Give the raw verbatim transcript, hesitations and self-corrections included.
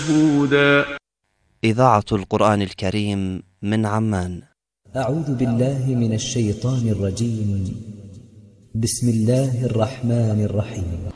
هودا. إذاعة القرآن الكريم من عمان. أعوذ بالله من الشيطان الرجيم. بسم الله الرحمن الرحيم.